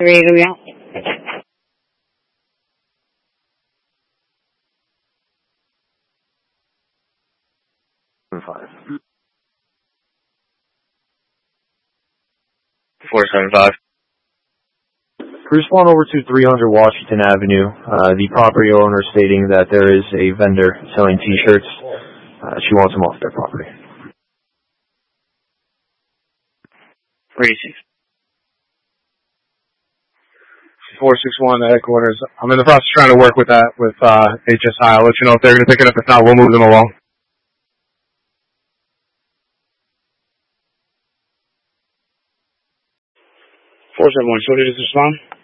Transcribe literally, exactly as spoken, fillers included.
Three, go out. Five. four seven five. Respond over to three hundred Washington Avenue. Uh, the property owner stating that there is a vendor selling T-shirts. Uh, she wants them off their property. three six. four six one at headquarters. I'm in the process of trying to work with that with uh, H S I. I'll let you know if they're going to pick it up. If not, we'll move them along. four seven one, so did it respond?